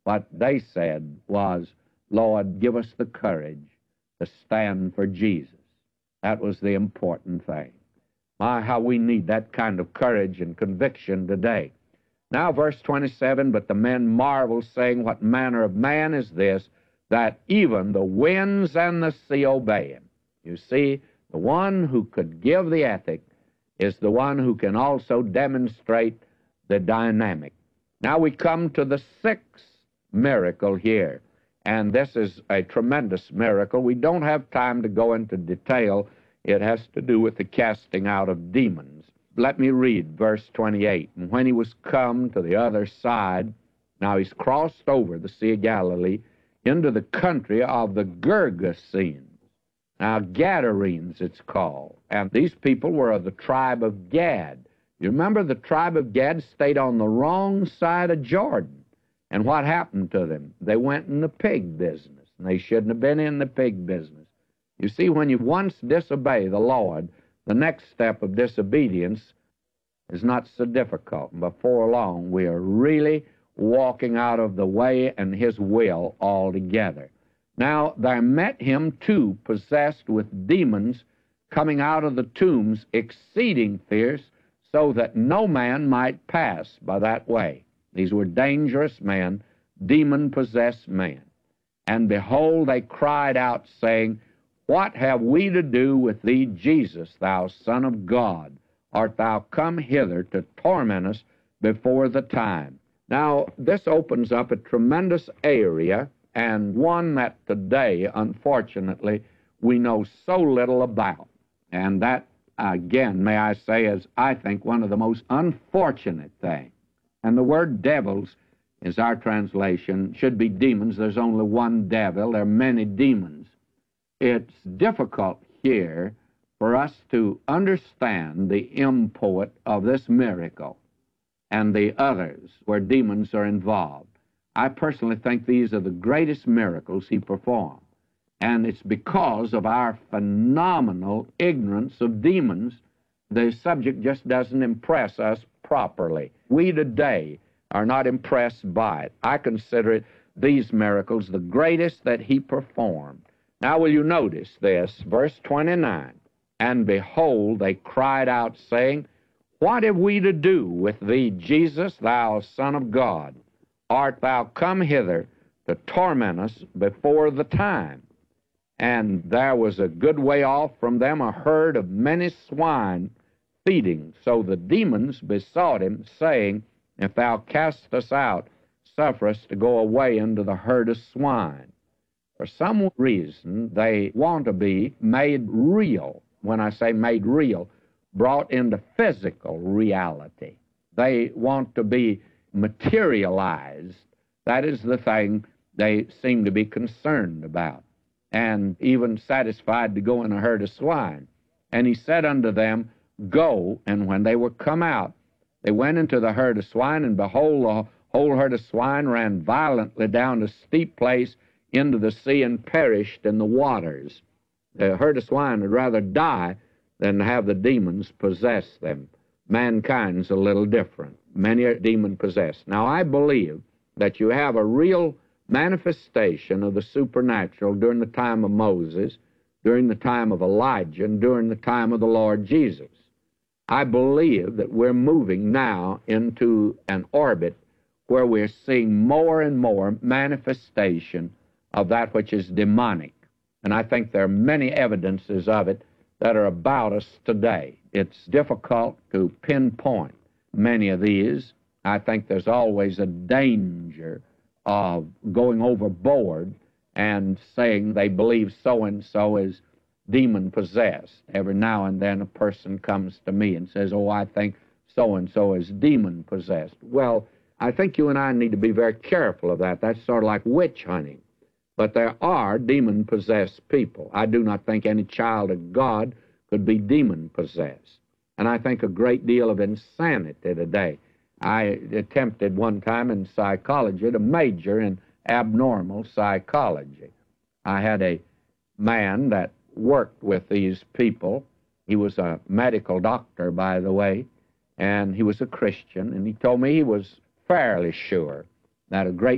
What they said was, Lord, give us the courage to stand for Jesus. That was the important thing. My, how we need that kind of courage and conviction today. Now, verse 27, but the men marveled, saying, what manner of man is this, that even the winds and the sea obey him? You see, the one who could give the ethic is the one who can also demonstrate the dynamic. Now we come to the sixth miracle here, and this is a tremendous miracle. We don't have time to go into detail. It has to do with the casting out of demons. Let me read verse 28. And when he was come to the other side, now he's crossed over the Sea of Galilee into the country of the Gergesenes. Now, Gadarenes it's called. And these people were of the tribe of Gad. You remember the tribe of Gad stayed on the wrong side of Jordan. And what happened to them? They went in the pig business, and they shouldn't have been in the pig business. You see, when you once disobey the Lord, the next step of disobedience is not so difficult. And before long, we are really walking out of the way and his will altogether. Now, there met him two possessed with demons coming out of the tombs, exceeding fierce, so that no man might pass by that way. These were dangerous men, demon-possessed men. And behold, they cried out, saying, what have we to do with thee, Jesus, thou Son of God? Art thou come hither to torment us before the time? Now, this opens up a tremendous area, and one that today, unfortunately, we know so little about. And that, again, may I say, is, I think, one of the most unfortunate things. And the word devils is our translation, should be demons. There's only one devil. There are many demons. It's difficult here for us to understand the import of this miracle and the others where demons are involved. I personally think these are the greatest miracles he performed. And it's because of our phenomenal ignorance of demons, the subject just doesn't impress us properly. We today are not impressed by it. I consider these miracles the greatest that he performed. Now will you notice this, verse 29, and behold, they cried out, saying, what have we to do with thee, Jesus, thou Son of God? Art thou come hither to torment us before the time? And there was a good way off from them a herd of many swine feeding. So the demons besought him, saying, if thou cast us out, suffer us to go away into the herd of swine. For some reason, they want to be made real. When I say made real, brought into physical reality. They want to be materialized. That is the thing they seem to be concerned about, and even satisfied to go in a herd of swine. And he said unto them, go. And when they were come out, they went into the herd of swine, and behold, the whole herd of swine ran violently down a steep place into the sea and perished in the waters. The herd of swine would rather die than have the demons possess them. Mankind's a little different. Many are demon-possessed. Now, I believe that you have a real manifestation of the supernatural during the time of Moses, during the time of Elijah, and during the time of the Lord Jesus. I believe that we're moving now into an orbit where we're seeing more and more manifestation of that which is demonic. And I think there are many evidences of it that are about us today. It's difficult to pinpoint many of these. I think there's always a danger of going overboard and saying they believe so-and-so is demon-possessed. Every now and then a person comes to me and says, oh, I think so-and-so is demon-possessed. Well, I think you and I need to be very careful of that. That's sort of like witch hunting. But there are demon-possessed people. I do not think any child of God could be demon-possessed. And I think a great deal of insanity today. I attempted one time in psychology to major in abnormal psychology. I had a man that worked with these people. He was a medical doctor, by the way, and he was a Christian, and he told me he was fairly sure that a great